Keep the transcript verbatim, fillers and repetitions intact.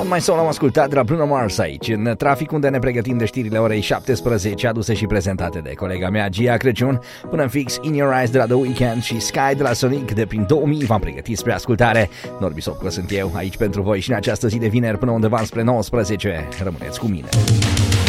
My Soul am ascultat de la Bruno Mars aici, în trafic, unde ne pregătim de știrile orei șaptesprezece, aduse și prezentate de colega mea Gia Crăciun. Până în fix, In Your Eyes de la The Weeknd și Sky de la Sonic de prin două mii v-am pregătit spre ascultare. Norbi Sopcă sunt eu, aici pentru voi și în această zi de vineri până undeva spre nouăsprezece. Rămâneți cu mine.